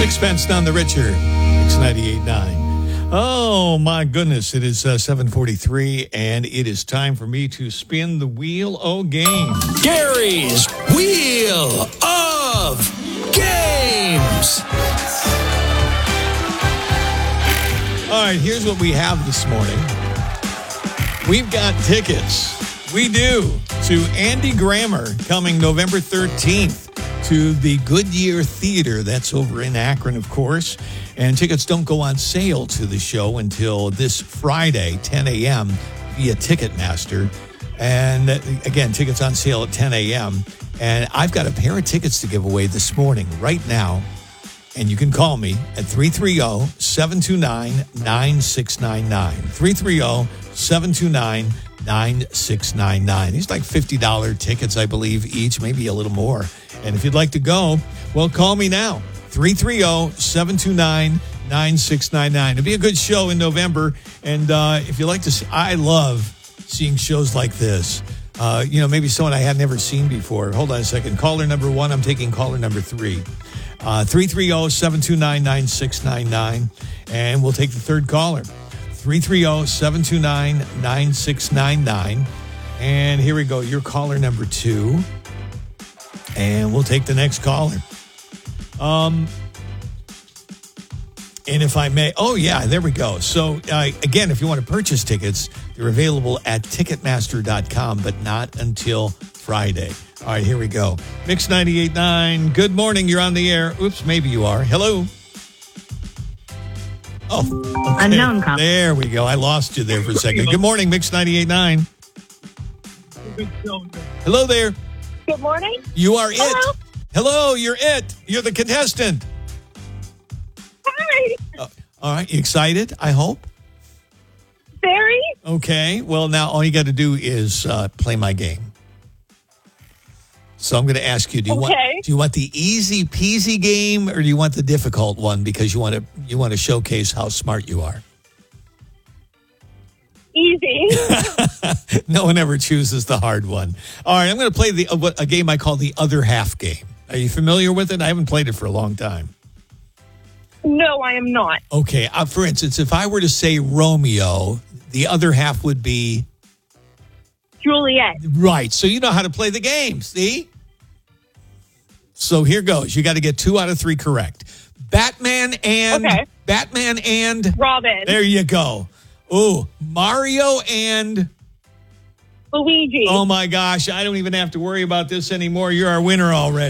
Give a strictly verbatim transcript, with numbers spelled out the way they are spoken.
Sixpence None the Richer, Mix ninety-eight point nine. Oh, my goodness. It is uh, seven forty-three, and it is time for me to spin the wheel of game. Gary's Wheel of Games. All right, here's what we have this morning. We've got tickets. We do. To Andy Grammer coming November thirteenth to the Goodyear Theater. That's over in Akron, of course. And tickets don't go on sale to the show until this Friday, ten a.m. via Ticketmaster. And again, tickets on sale at ten a.m. And I've got a pair of tickets to give away this morning, right now. And you can call me at three three zero, seven two nine, nine six nine nine. three three zero, seven two nine, nine six nine nine. These are like fifty dollars tickets, I believe, each, maybe a little more. And if you'd like to go, well, call me now. three three zero, seven two nine, nine six nine nine. It'll be a good show in November. And uh, if you like to see, I love seeing shows like this. Uh, you know, maybe someone I had never seen before. Hold on a second. Caller number one, I'm taking caller number three. Uh, three three zero, seven two nine, nine six nine nine. And we'll take the third caller. three three zero, seven two nine, nine six nine nine. And here we go. You're caller number two. And we'll take the next caller. Um, and if I may, oh, yeah, there we go. So, uh, again, if you want to purchase tickets, they're available at ticketmaster dot com, but not until Friday. All right, here we go. Mix ninety-eight point nine. Good morning. You're on the air. Oops, maybe you are. Hello. Oh, okay. Unknown call. There we go. I lost you there for a second. Good morning, Mix ninety-eight point nine. Hello there. Good morning. You are Hello? it. Hello, you're it. You're the contestant. Hi. Uh, all right, you excited, I hope? Barry? Okay, well, now all you got to do is uh, play my game. So I'm going to ask you, do you Okay. want do you want the easy peasy game or do you want the difficult one because you want to you want to showcase how smart you are? Easy. No one ever chooses the hard one. All right, I'm going to play the uh, a game I call the other half game. Are you familiar with it? I haven't played it for a long time. No, I am not. Okay, uh, for instance, if I were to say Romeo, the other half would be Juliet. right. So you know how to play the game, see? So here goes. You got to get two out of three correct. Batman and Okay. Batman and Robin. there you go. Ooh, Mario and Luigi. oh my gosh, I don't even have to worry about this anymore. You're our winner already.